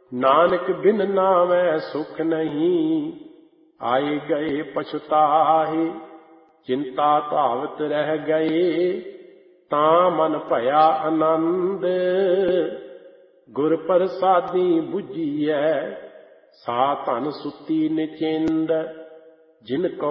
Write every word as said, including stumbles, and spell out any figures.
ਨਾਨਕ ਬਿਨ ਨਾਵੈ ਸੁਖ ਨਹੀਂ, ਆਏ ਗਏ ਪਛਤਾਹੇ। ਚਿੰਤਾ ਧਾਵਤ ਰਹਿ ਗਏ, ਤਾਂ ਮਨ ਭਇਆ ਆਨੰਦ। ਗੁਰ ਪ੍ਰਸਾਦੀ ਬੁਝੀਐ, ਸਾ ਧਨ ਸੁੱਤੀ ਨਿਚਿੰਦ। ਜਿਨ ਕੋ